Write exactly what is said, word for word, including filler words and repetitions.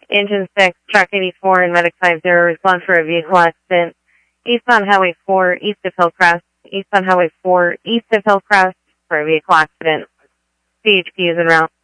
Engine six, Truck eighty-four, and Medic five zero respond for a vehicle accident. East on Highway four, east of Hillcrest. East on Highway four, east of Hillcrest for a vehicle accident. C H P is en route.